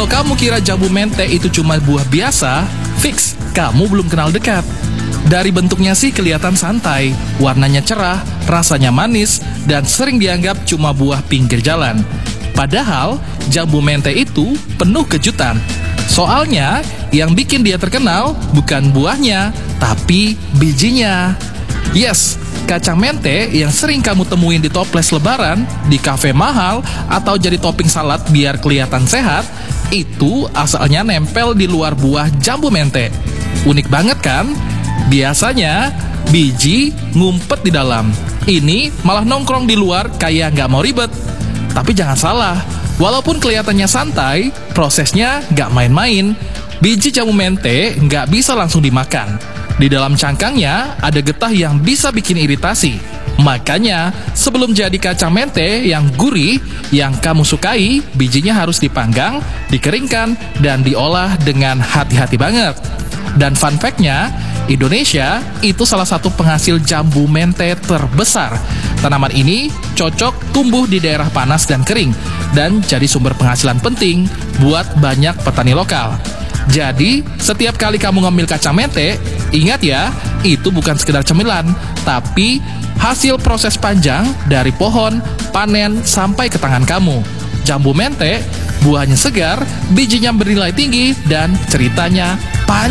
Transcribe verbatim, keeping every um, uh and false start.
Kalau kamu kira jambu mente itu cuma buah biasa, fix, kamu belum kenal dekat. Dari bentuknya sih kelihatan santai, warnanya cerah, rasanya manis, dan sering dianggap cuma buah pinggir jalan. Padahal, jambu mente itu penuh kejutan. Soalnya, yang bikin dia terkenal bukan buahnya, tapi bijinya. Yes, kacang mente yang sering kamu temuin di toples lebaran, di kafe mahal, atau jadi topping salad biar kelihatan sehat, itu asalnya nempel di luar buah jambu mente. Unik banget kan? Biasanya, biji ngumpet di dalam. Ini malah nongkrong di luar kayak nggak mau ribet. Tapi jangan salah, walaupun kelihatannya santai, prosesnya nggak main-main. Biji jambu mente nggak bisa langsung dimakan. Di dalam cangkangnya ada getah yang bisa bikin iritasi. Makanya, sebelum jadi kacang mente yang gurih, yang kamu sukai, bijinya harus dipanggang, dikeringkan, dan diolah dengan hati-hati banget. Dan fun fact-nya, Indonesia itu salah satu penghasil jambu mente terbesar. Tanaman ini cocok tumbuh di daerah panas dan kering, dan jadi sumber penghasilan penting buat banyak petani lokal. Jadi, setiap kali kamu ngambil kacang mente, ingat ya, itu bukan sekedar cemilan, tapi hasil proses panjang dari pohon, panen, sampai ke tangan kamu. Jambu mente, buahnya segar, bijinya bernilai tinggi, dan ceritanya panjang.